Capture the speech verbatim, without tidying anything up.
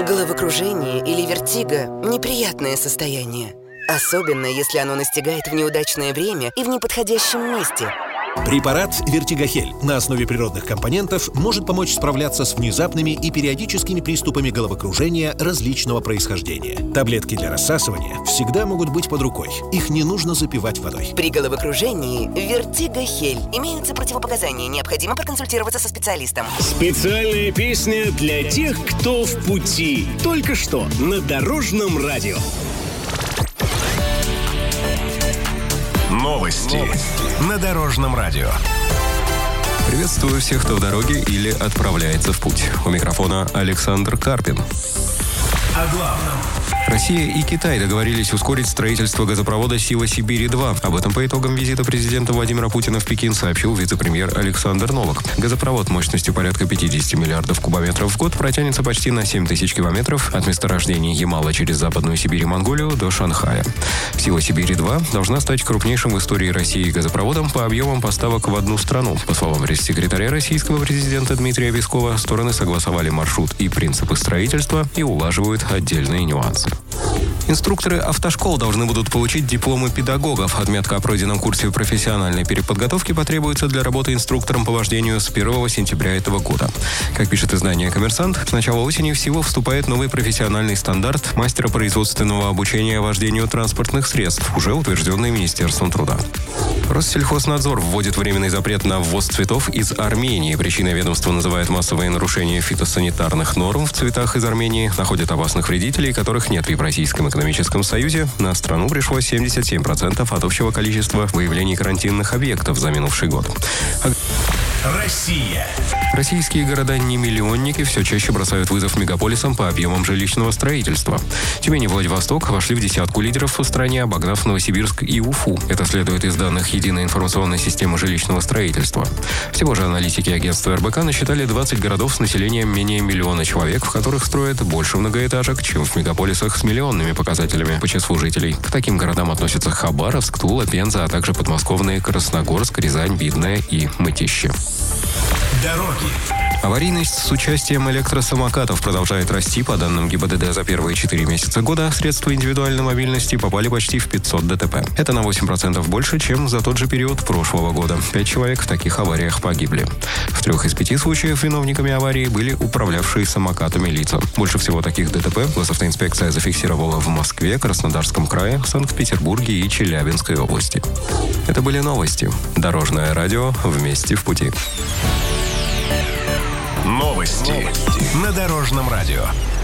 Головокружение или вертиго – неприятное состояние. Особенно, если оно настигает в неудачное время и в неподходящем месте. Препарат «Вертигохель» на основе природных компонентов может помочь справляться с внезапными и периодическими приступами головокружения различного происхождения. Таблетки для рассасывания всегда могут быть под рукой. Их не нужно запивать водой. При головокружении «Вертигохель» имеются противопоказания. Необходимо проконсультироваться со специалистом. Специальная песня для тех, кто в пути. Только что на Дорожном радио. Новости. Новости на Дорожном радио. Приветствую всех, кто в дороге или отправляется в путь. У микрофона Александр Карпин. О главном. Россия и Китай договорились ускорить строительство газопровода «Сила Сибири-два». Об этом по итогам визита президента Владимира Путина в Пекин сообщил вице-премьер Александр Новак. Газопровод мощностью порядка пятьдесят миллиардов кубометров в год протянется почти на семь тысяч километров от месторождения Ямала через Западную Сибирь и Монголию до Шанхая. «Сила Сибири-два» должна стать крупнейшим в истории России газопроводом по объемам поставок в одну страну. По словам пресс-секретаря российского президента Дмитрия Пескова, стороны согласовали маршрут и принципы строительства и улаживают отдельные нюансы. Инструкторы автошкол должны будут получить дипломы педагогов. Отметка о пройденном курсе профессиональной переподготовки потребуется для работы инструктором по вождению с первого сентября этого года. Как пишет издание «Коммерсант», с начала осени в силу вступает новый профессиональный стандарт мастера производственного обучения вождению транспортных средств, уже утвержденный Министерством труда. Россельхознадзор вводит временный запрет на ввоз цветов из Армении. Причиной ведомство называет массовые нарушения фитосанитарных норм в цветах из Армении, находят опасных вредителей, которых нет в Евразийском экономическом союзе. На страну пришло семьдесят семь процентов от общего количества выявлений карантинных объектов за минувший год. Россия. Российские города-не-миллионники все чаще бросают вызов мегаполисам по объемам жилищного строительства. Тюмень и Владивосток вошли в десятку лидеров в стране, обогнав Новосибирск и Уфу. Это следует из данных Единой информационной системы жилищного строительства. Всего же аналитики агентства эр бэ ка насчитали двадцать городов с населением менее миллиона человек, в которых строят больше многоэтажек, чем в мегаполисах с миллионными показателями по числу жителей. К таким городам относятся Хабаровск, Тула, Пенза, а также подмосковные Красногорск, Рязань, Видное и Мытищи. Дороги. Аварийность с участием электросамокатов продолжает расти. По данным ГИБДД, за первые четыре месяца года средства индивидуальной мобильности попали почти в пятьсот дэ тэ пэ. Это на восемь процентов больше, чем за тот же период прошлого года. Пять человек в таких авариях погибли. В трех из пяти случаев виновниками аварии были управлявшие самокатами лица. Больше всего таких дэ тэ пэ госавтоинспекция зафиксировала в Москве, Краснодарском крае, Санкт-Петербурге и Челябинской области. Это были новости. Дорожное радио. Вместе в пути. Новости на Дорожном радио.